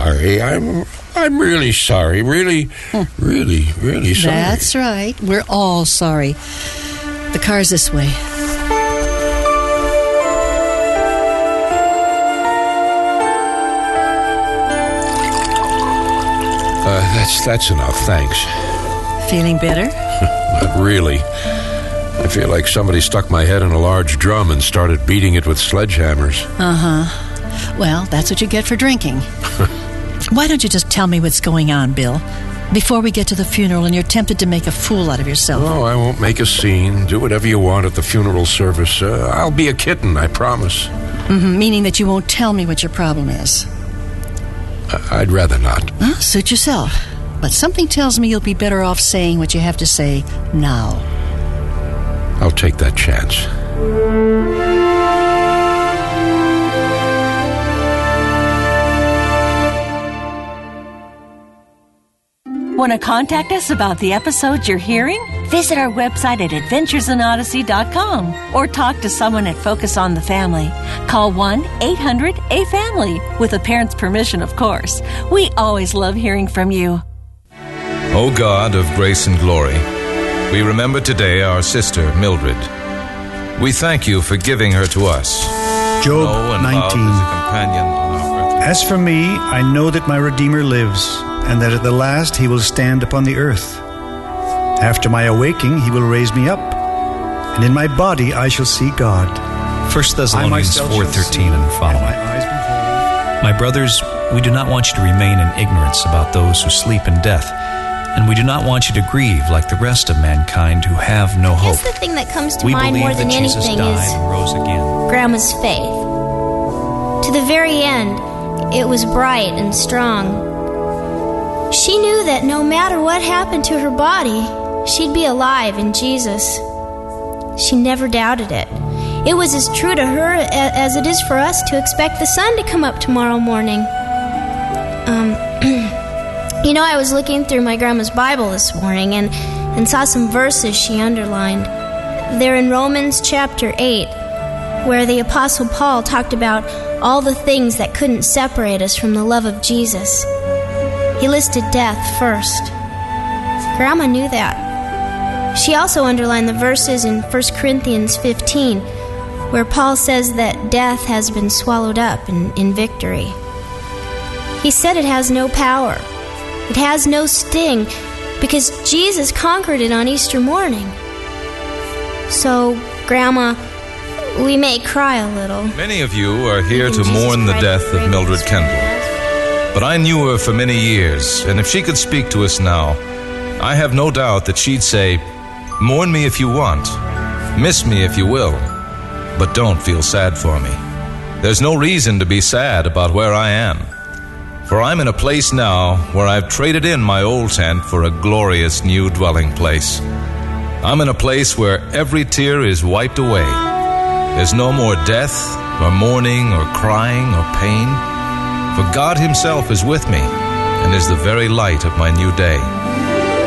sorry. I'm really sorry. Really sorry. That's right. We're all sorry. The car's this way. That's enough, thanks. Feeling better? Not really. I feel like somebody stuck my head in a large drum and started beating it with sledgehammers. Uh-huh. Well, that's what you get for drinking. Why don't you just tell me what's going on, Bill, before we get to the funeral and you're tempted to make a fool out of yourself? Oh, I won't make a scene. Do whatever you want at the funeral service. I'll be a kitten, I promise. Mm-hmm. Meaning that you won't tell me what your problem is. I'd rather not. Suit yourself. But something tells me you'll be better off saying what you have to say now. I'll take that chance. Want to contact us about the episodes you're hearing? Visit our website at adventuresinodyssey.com or talk to someone at Focus on the Family. Call 1-800-A-FAMILY, with a parent's permission, of course. We always love hearing from you. O God of grace and glory, we remember today our sister, Mildred. We thank you for giving her to us. Job 19. As a companion on our earth. As for me, I know that my Redeemer lives, and that at the last he will stand upon the earth. After my awaking, he will raise me up, and in my body I shall see God. 1 Thessalonians 4:13 and following. My brothers, we do not want you to remain in ignorance about those who sleep in death, and we do not want you to grieve like the rest of mankind who have no hope. I guess the thing that comes to We mind believe more than that Jesus anything died is and rose again. Grandma's faith. To the very end, it was bright and strong. She knew that no matter what happened to her body, she'd be alive in Jesus. She never doubted it. It was as true to her as it is for us to expect the sun to come up tomorrow morning. I was looking through my grandma's Bible this morning and saw some verses she underlined. They're in Romans chapter 8, where the Apostle Paul talked about all the things that couldn't separate us from the love of Jesus. He listed death first. Grandma knew that. She also underlined the verses in 1 Corinthians 15, where Paul says that death has been swallowed up in victory. He said it has no power. It has no sting, because Jesus conquered it on Easter morning. So, Grandma, we may cry a little. Many of you are here to mourn the death of Mildred Kendall. But I knew her for many years, and if she could speak to us now, I have no doubt that she'd say, "Mourn me if you want, miss me if you will, but don't feel sad for me. There's no reason to be sad about where I am, for I'm in a place now where I've traded in my old tent for a glorious new dwelling place. I'm in a place where every tear is wiped away. There's no more death, or mourning, or crying, or pain, for God Himself is with me and is the very light of my new day.